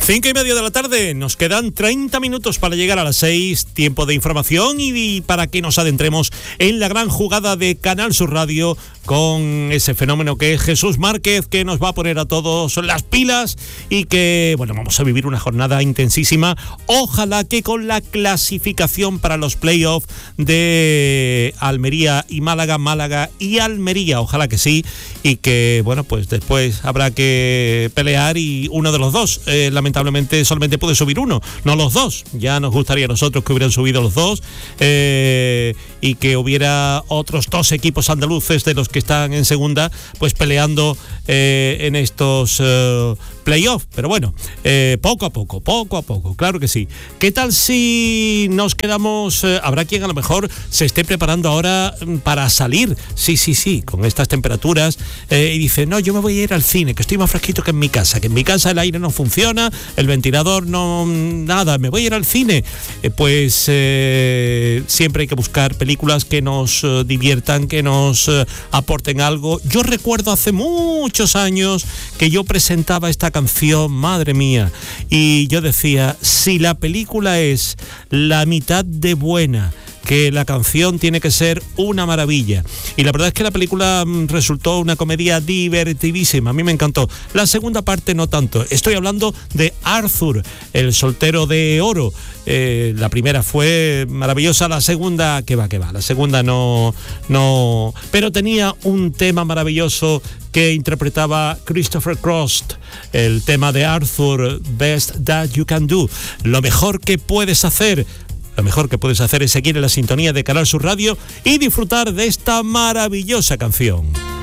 5:30 de la tarde, nos quedan 30 minutos para llegar a las 6, tiempo de información y para que nos adentremos en la gran jugada de Canal Sur Radio con ese fenómeno que es Jesús Márquez, que nos va a poner a todos las pilas y que, bueno, vamos a vivir una jornada intensísima. Ojalá que con la clasificación para los playoffs de Almería y Málaga, Málaga y Almería, ojalá que sí, y que, bueno, pues después habrá que pelear y uno de los dos, lamentablemente solamente puede subir uno, no los dos. Ya nos gustaría a nosotros que hubieran subido los dos y que hubiera otros dos equipos andaluces de los que están en segunda, pues peleando en estos playoffs. Pero bueno, poco a poco, claro que sí. ¿Qué tal si nos quedamos? Habrá quien a lo mejor se esté preparando ahora para salir, sí, con estas temperaturas, y dice, no, yo me voy a ir al cine, que estoy más fresquito que en mi casa el aire no funciona, el ventilador no, nada, me voy a ir al cine. Pues siempre hay que buscar películas que nos diviertan, que nos aporten algo. Yo recuerdo hace muchos años que yo presentaba esta canción, madre mía, y yo decía, si la película es la mitad de buena, que la canción tiene que ser una maravilla. Y la verdad es que la película resultó una comedia divertidísima, a mí me encantó. La segunda parte no tanto. Estoy hablando de Arthur, el soltero de oro. La primera fue maravillosa, la segunda, que va, la segunda no, pero tenía un tema maravilloso que interpretaba Christopher Cross, el tema de Arthur, Best That You Can Do, lo mejor que puedes hacer. Lo mejor que puedes hacer es seguir en la sintonía de Canal Sur Radio y disfrutar de esta maravillosa canción.